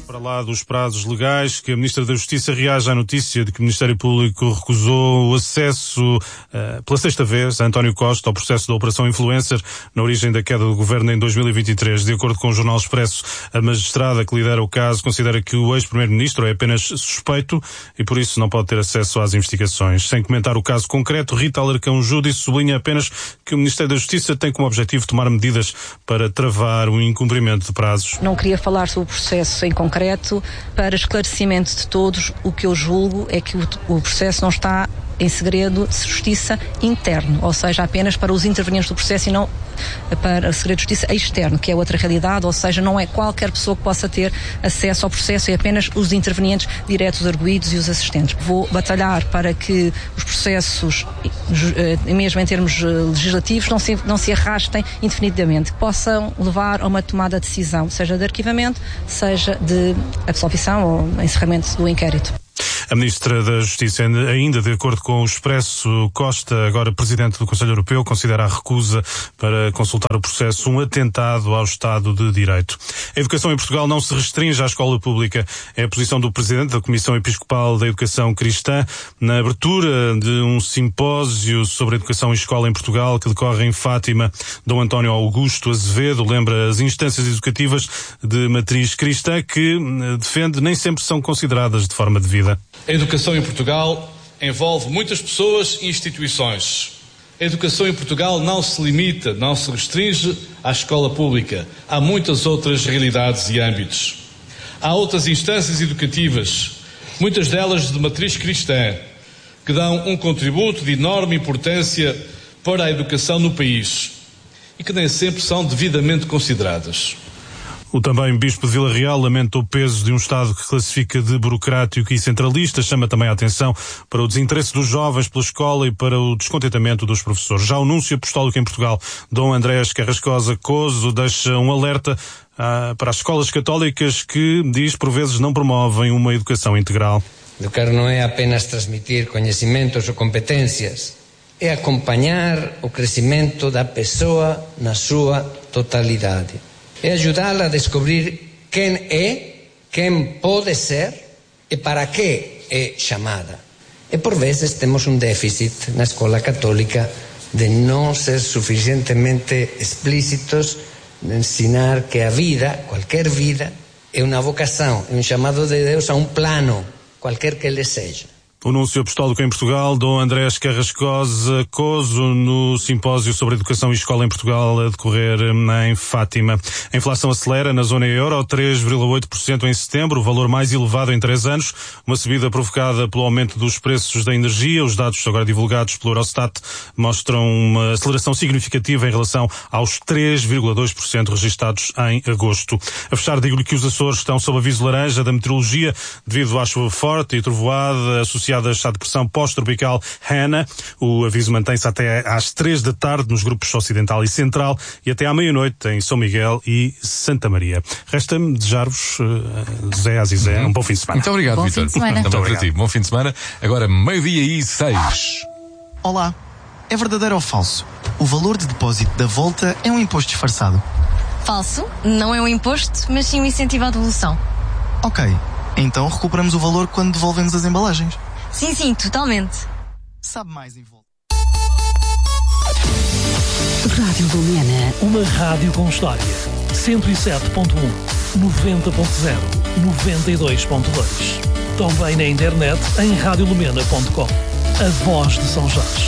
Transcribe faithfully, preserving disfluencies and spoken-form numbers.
Para lá dos prazos legais, que a Ministra da Justiça reage à notícia de que o Ministério Público recusou o acesso, uh, pela sexta vez, a António Costa ao processo da Operação Influencer, na origem da queda do governo em dois mil e vinte e três. De acordo com o Jornal Expresso, a magistrada que lidera o caso considera que o ex-primeiro-ministro é apenas suspeito e por isso não pode ter acesso às investigações. Sem comentar o caso concreto, Rita Alarcão Júdice sublinha apenas que o Ministério da Justiça tem como objetivo tomar medidas para travar o incumprimento de prazos. Não queria falar sobre o processo em concreto. Para esclarecimento de todos, o que eu julgo é que o, o processo não está em segredo de justiça interno, ou seja, apenas para os intervenientes do processo e não para o segredo de justiça externo, que é outra realidade, ou seja, não é qualquer pessoa que possa ter acesso ao processo, é apenas os intervenientes diretos, arguidos e os assistentes. Vou batalhar para que os processos, mesmo em termos legislativos, não se, não se arrastem indefinidamente, que possam levar a uma tomada de decisão, seja de arquivamento, seja de absolvição ou encerramento do inquérito. A Ministra da Justiça, ainda de acordo com o Expresso, Costa, agora Presidente do Conselho Europeu, considera a recusa para consultar o processo um atentado ao Estado de Direito. A educação em Portugal não se restringe à escola pública. É a posição do Presidente da Comissão Episcopal da Educação Cristã na abertura de um simpósio sobre educação e escola em Portugal que decorre em Fátima. Dom António Augusto Azevedo lembra as instâncias educativas de matriz cristã que, defende, nem sempre são consideradas de forma devida. A educação em Portugal envolve muitas pessoas e instituições. A educação em Portugal não se limita, não se restringe à escola pública. Há muitas outras realidades e âmbitos. Há outras instâncias educativas, muitas delas de matriz cristã, que dão um contributo de enorme importância para a educação no país e que nem sempre são devidamente consideradas. O também Bispo de Vila Real lamenta o peso de um Estado que classifica de burocrático e centralista, chama também a atenção para o desinteresse dos jovens pela escola e para o descontentamento dos professores. Já o Núncio Apostólico em Portugal, Dom Andrés Carrascosa Coso, deixa um alerta ah, para as escolas católicas que, diz, por vezes não promovem uma educação integral. Educar não é apenas transmitir conhecimentos ou competências, é acompanhar o crescimento da pessoa na sua totalidade. É ajudá-la a descobrir quem é, quem pode ser e para que é chamada. E por vezes temos um déficit na escola católica de não ser suficientemente explícitos, de ensinar que a vida, qualquer vida, é uma vocação, é um chamado de Deus a um plano, qualquer que ele seja. O Núncio Apostólico em Portugal, Dom Andrés Carrascosa Coso, no simpósio sobre educação e escola em Portugal a decorrer em Fátima. A inflação acelera na zona euro, três vírgula oito por cento em setembro, o valor mais elevado em três anos, uma subida provocada pelo aumento dos preços da energia. Os dados agora divulgados pelo Eurostat mostram uma aceleração significativa em relação aos três vírgula dois por cento registados em agosto. A fechar, digo-lhe que os Açores estão sob aviso laranja da meteorologia devido à chuva forte e trovoada associada à depressão pós-tropical Hannah. O aviso mantém-se até às três da tarde nos grupos Ocidental e Central e até à meia-noite em São Miguel e Santa Maria. Resta-me desejar-vos, uh, Zé Azizé, um bom fim de semana. Muito obrigado, Vítor. Muito obrigado. Bom fim de semana. Agora, meio-dia e seis. Olá. É verdadeiro ou falso? O valor de depósito da Volta é um imposto disfarçado. Falso. Não é um imposto, mas sim um incentivo à devolução. Ok. Então recuperamos o valor quando devolvemos as embalagens. Sim, sim, totalmente. Sabe mais em Volta. Rádio Lumena. Uma rádio com história. cento e sete ponto um, noventa ponto zero, noventa e dois ponto dois. Também na internet em rádio lumena ponto com. A voz de São Jorge.